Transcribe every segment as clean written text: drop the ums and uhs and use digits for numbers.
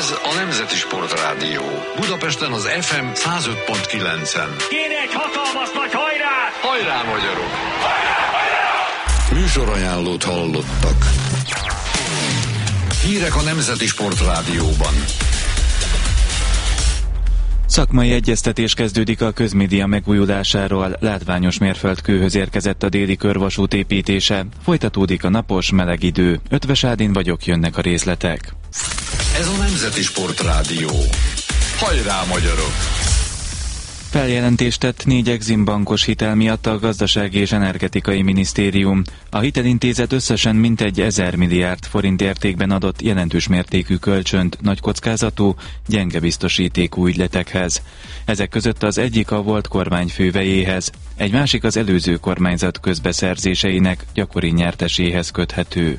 Ez a Nemzeti Sportrádió. Budapesten az FM 105.9-en. Kéne egy hatalmas nagy hajrá! Hajrá, magyarok! Hajrá, hajrá! Műsorajánlót hallottak. Hírek a Nemzeti Sportrádióban. Szakmai egyeztetés kezdődik a közmédia megújulásáról, látványos mérföldkőhöz érkezett a déli körvasút építése, folytatódik a napos, meleg idő. Ötvös Ádin vagyok, jönnek a részletek. Ez a Nemzeti Sportrádió. Hajrá, magyarok! Feljelentést tett 4 eximbankos hitel miatt a Gazdasági és Energetikai Minisztérium. A hitelintézet összesen mintegy 1000 milliárd forint értékben adott jelentős mértékű kölcsönt nagy kockázatú, gyenge biztosítékú ügyletekhez. Ezek között az egyik a volt kormányfővejéhez, egy másik az előző kormányzat közbeszerzéseinek gyakori nyerteséhez köthető.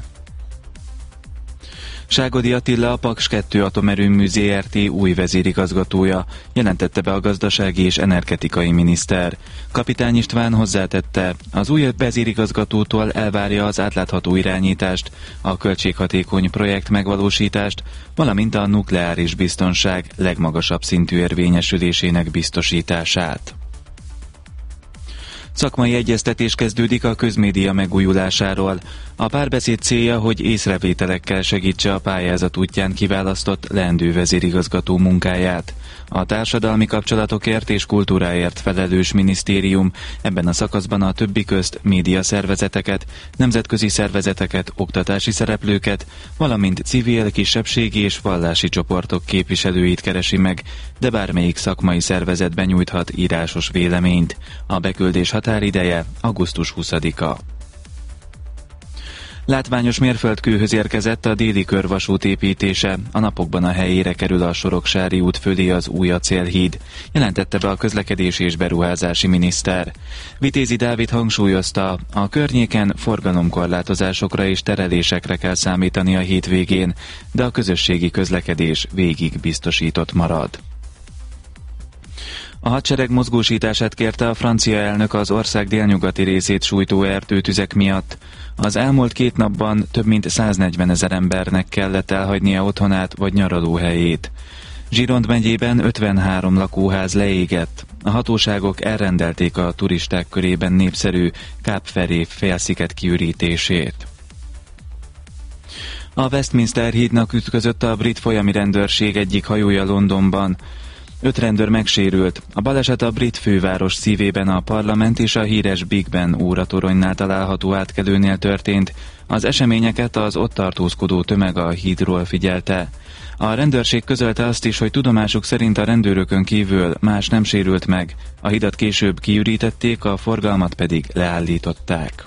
Ságodi Attila, a Paks 2 atomerőmű Zrt. Új vezérigazgatója, jelentette be a gazdasági és energetikai miniszter. Kapitány István hozzátette, az új vezérigazgatótól elvárja az átlátható irányítást, a költséghatékony projekt megvalósítást, valamint a nukleáris biztonság legmagasabb szintű érvényesülésének biztosítását. Szakmai egyeztetés kezdődik a közmédia megújulásáról. A párbeszéd célja, hogy észrevételekkel segítse a pályázat útján kiválasztott leendő vezérigazgató munkáját. A társadalmi kapcsolatokért és kultúráért felelős minisztérium ebben a szakaszban a többi közt médiaszervezeteket, nemzetközi szervezeteket, oktatási szereplőket, valamint civil, kisebbségi és vallási csoportok képviselőit keresi meg, de bármelyik szakmai szervezet benyújthat írásos véleményt. A beküldés határideje augusztus 20-a. Látványos mérföldkőhöz érkezett a déli körvasút építése, a napokban a helyére kerül a Soroksári út fölé az új acélhíd, jelentette be a közlekedési és beruházási miniszter. Vitézi Dávid hangsúlyozta, a környéken forgalomkorlátozásokra és terelésekre kell számítani a hétvégén, de a közösségi közlekedés végig biztosított marad. A hadsereg mozgósítását kérte a francia elnök az ország délnyugati részét sújtó erdőtüzek miatt. Az elmúlt 2 napban több mint 140 000 embernek kellett elhagynia otthonát vagy nyaralóhelyét. Gironde megyében 53 lakóház leégett. A hatóságok elrendelték a turisták körében népszerű Cap Ferret félsziget kiürítését. A Westminster hídnak ütközött a brit folyami rendőrség egyik hajója Londonban. 5 rendőr megsérült. A baleset a brit főváros szívében a parlament és a híres Big Ben óratoronynál található átkelőnél történt. Az eseményeket az ott tartózkodó tömeg a hídról figyelte. A rendőrség közölte azt is, hogy tudomásuk szerint a rendőrökön kívül más nem sérült meg. A hidat később kiürítették, a forgalmat pedig leállították.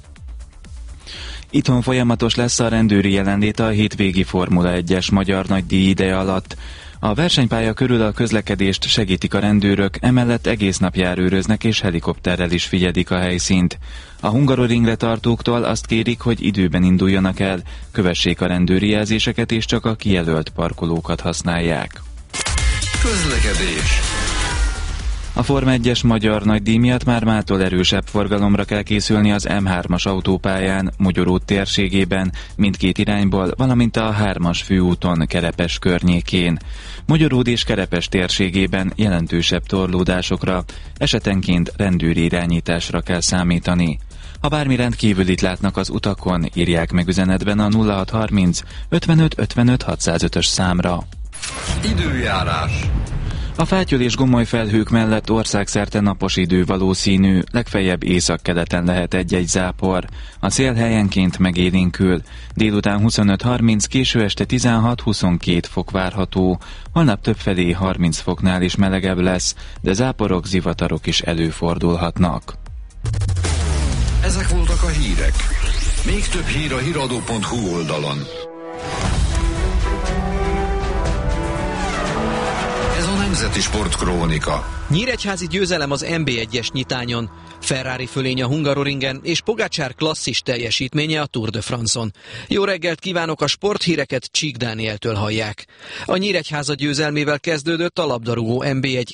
Itthon folyamatos lesz a rendőri jelenlét a hétvégi Formula 1-es magyar nagydíj ideje alatt. A versenypálya körül a közlekedést segítik a rendőrök, emellett egész nap járőröznek és helikopterrel is figyelik a helyszínt. A Hungaroringre tartóktól azt kérik, hogy időben induljanak el, kövessék a rendőri jelzéseket és csak a kijelölt parkolókat használják. Közlekedés. A Forma 1-es magyar nagydíj miatt már mától erősebb forgalomra kell készülni az M3-as autópályán, Mogyoród térségében, mindkét irányból, valamint a 3-as főúton, Kerepes környékén. Mogyoród és Kerepes térségében jelentősebb torlódásokra, esetenként rendőri irányításra kell számítani. Ha bármi rendkívülit látnak az utakon, írják meg üzenetben a 0630 55 55 605-ös számra. Időjárás. A fátyol és gomoly felhők mellett országszerte napos idő valószínű, legfeljebb északkeleten lehet egy-egy zápor. A szél helyenként megélénkül. Délután 25-30, késő este 16-22 fok várható. Holnap többfelé 30 foknál is melegebb lesz, de záporok, zivatarok is előfordulhatnak. Ezek voltak a hírek. Még több hír a hiradó.hu oldalon. Ez a Nemzeti Sportkrónika. Nyíregyházi győzelem az NB1-es nyitányon, Ferrari fölény a Hungaroringen és Pogačar klasszis teljesítménye a Tour de France-on. Jó reggelt kívánok, a sporthíreket Csík Dánieltől hallják. A Nyíregyháza győzelmével kezdődött a labdarúgó NB1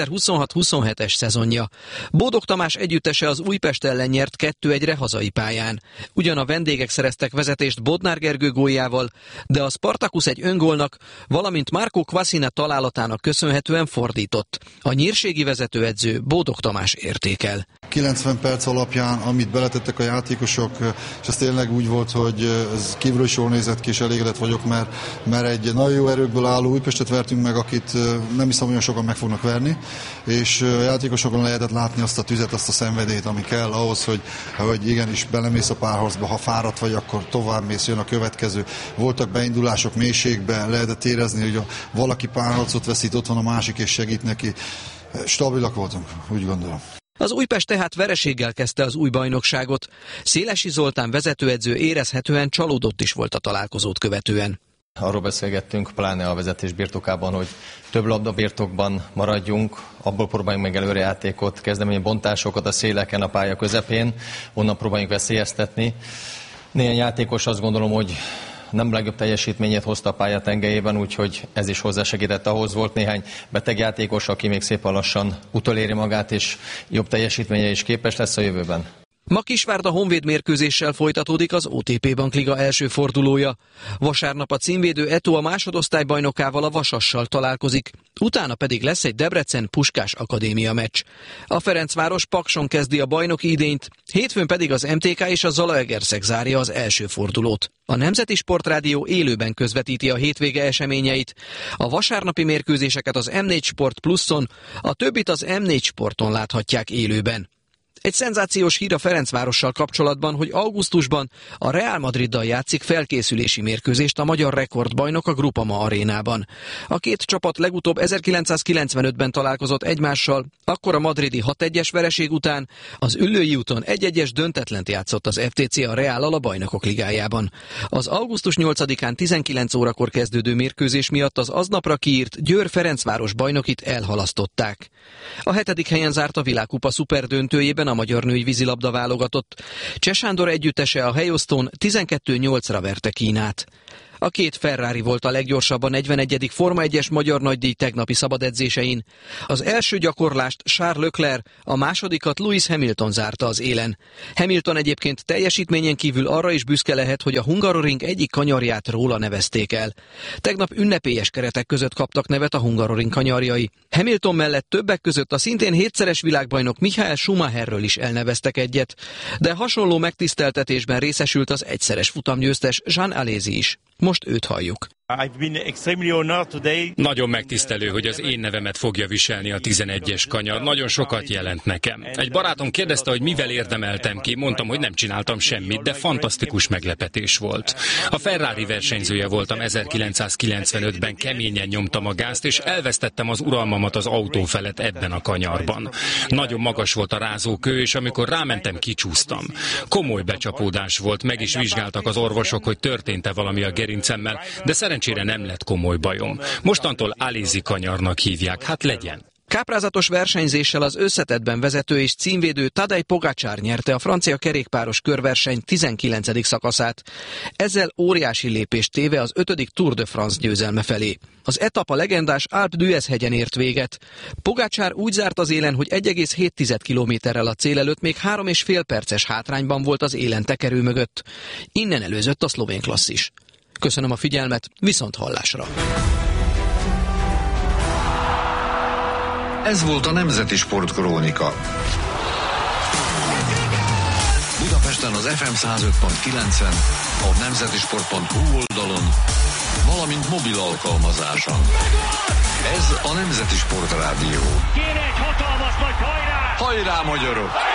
2026-27-es szezonja. Bódog Tamás együttese az Újpest ellen nyert 2-1-re hazai pályán. Ugyan a vendégek szereztek vezetést Bodnár Gergő góljával, de a Spartacus egy öngólnak, valamint Marco Kvasina találatának köszönhetően fordított. A nyírségi vezetőedző Bódog Tamás értékel. 90 perc alapján, amit beletettek a játékosok, és ez tényleg úgy volt, hogy ez kívülről is jól nézett ki, és elégedett vagyok, mert egy nagyon jó erőkből álló Újpestet vertünk meg, akit nem hiszem olyan sokan meg fognak verni, és a játékosokon lehetett látni azt a tüzet, azt a szenvedélyt, ami kell ahhoz, hogy igenis belemész a párharcba, ha fáradt vagy, akkor tovább mész, jön a következő. Voltak beindulások mélységbe, lehetett érezni, hogy valaki párharcot veszít, ott van a másik és segít neki. Stabilak voltunk, úgy gondolom. Az Újpest tehát vereséggel kezdte az új bajnokságot. Szélesi Zoltán vezetőedző érezhetően csalódott is volt a találkozót követően. Arról beszélgettünk, pláne a vezetés birtokában, hogy több labda birtokban maradjunk, abból próbáljunk meg előrejátékot, kezdeményi bontásokat a széleken, a pálya közepén, onnan próbáljunk veszélyeztetni. Néhány játékos azt gondolom, hogy nem legjobb teljesítményét hozta a pálya tengelyében, úgyhogy ez is hozzásegített ahhoz. Volt néhány beteg játékos, aki még szépen lassan utoléri magát, és jobb teljesítménye is képes lesz a jövőben. Ma Kisvárda Honvéd mérkőzéssel folytatódik az OTP Bankliga első fordulója. Vasárnap a címvédő Eto a másodosztály bajnokával, a Vasassal találkozik. Utána pedig lesz egy Debrecen Puskás Akadémia meccs. A Ferencváros Pakson kezdi a bajnoki idényt, hétfőn pedig az MTK és a Zalaegerszeg zárja az első fordulót. A Nemzeti Sportrádió élőben közvetíti a hétvége eseményeit. A vasárnapi mérkőzéseket az M4 Sport Pluszon, a többit az M4 Sporton láthatják élőben. Egy szenzációs hír a Ferencvárossal kapcsolatban, hogy augusztusban a Real Madriddal játszik felkészülési mérkőzést a magyar rekordbajnok a Groupama arénában. A két csapat legutóbb 1995-ben találkozott egymással, akkor a madridi 6-1-es vereség után az Üllői úton 1-1-es döntetlent játszott az FTC a Reállal a Bajnokok Ligájában. Az augusztus 8-án 19 órakor kezdődő mérkőzés miatt az aznapra kiírt Győr-Ferencváros bajnokit elhalasztották. A 7. helyen zárt a világkupa szuperdöntőjében a magyar női vízilabda válogatott. Cseh Sándor együttese a helyosztón 12-8-ra verte Kínát. A két Ferrari volt a leggyorsabb a 41. Forma 1-es magyar nagydíj tegnapi szabadedzésein. Az első gyakorlást Charles Leclerc, a másodikat Lewis Hamilton zárta az élen. Hamilton egyébként teljesítményen kívül arra is büszke lehet, hogy a Hungaroring egyik kanyarját róla nevezték el. Tegnap ünnepélyes keretek között kaptak nevet a Hungaroring kanyarjai. Hamilton mellett többek között a szintén 7-szeres világbajnok Michael Schumacherről is elneveztek egyet, de hasonló megtiszteltetésben részesült az egyszeres futamgyőztes Jean Alesi is. Most őt halljuk. Nagyon megtisztelő, hogy az én nevemet fogja viselni a 11-es kanyar. Nagyon sokat jelent nekem. Egy barátom kérdezte, hogy mivel érdemeltem ki. Mondtam, hogy nem csináltam semmit, de fantasztikus meglepetés volt. A Ferrari versenyzője voltam 1995-ben, keményen nyomtam a gázt, és elvesztettem az uralmamat az autó felett ebben a kanyarban. Nagyon magas volt a rázókő, és amikor rámentem, kicsúsztam. Komoly becsapódás volt, meg is vizsgáltak az orvosok, hogy történt-e valami a gerincemmel, de szerencsére nem lett komoly bajom. Mostantól Alesi kanyarnak hívják, hát legyen. Káprázatos versenyzéssel az összetettben vezető és címvédő Tadej Pogačar nyerte a francia kerékpáros körverseny 19. szakaszát. Ezzel óriási lépést téve az 5. Tour de France győzelme felé. Az etap a legendás Alpe d'Huez hegyen ért véget. Pogačar úgy zárt az élen, hogy 1,7 kilométerrel a cél előtt még 3,5 perces hátrányban volt az élen tekerő mögött. Innen előzött a szlovén klasszis. Köszönöm a figyelmet, viszont hallásra! Ez volt a Nemzeti Sportkrónika. Budapesten az FM 105.9-en, a nemzetisport.hu oldalon, valamint mobil alkalmazáson. Ez a Nemzeti Sportrádió. Kéne egy hatalmas nagy hajrá! Hajrá, magyarok!